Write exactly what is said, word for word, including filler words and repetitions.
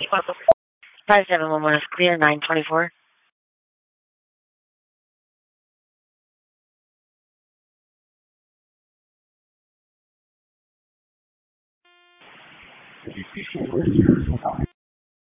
Five seven one one is clear. Nine twenty four.